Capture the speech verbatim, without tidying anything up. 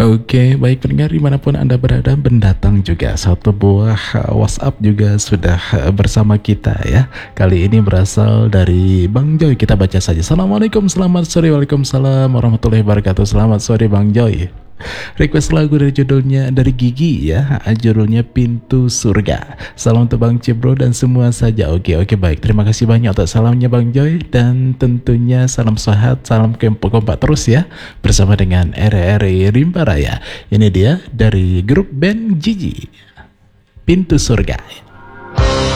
Oke, baik pendengar dimanapun Anda berada, pendatang juga satu buah uh, WhatsApp juga sudah uh, bersama kita ya. Kali ini berasal dari Bang Joy, kita baca saja. Assalamualaikum, selamat sore, waalaikumsalam warahmatullahi wabarakatuh. Selamat sore Bang Joy. Request lagu dari judulnya dari Gigi ya, judulnya Pintu Surga. Salam untuk Bang Cibro dan semua saja. Oke oke baik, terima kasih banyak untuk salamnya Bang Joy, dan tentunya salam sehat, salam kompak terus ya bersama dengan R R I Rimba Raya. Ini dia dari grup band Gigi, Pintu Surga.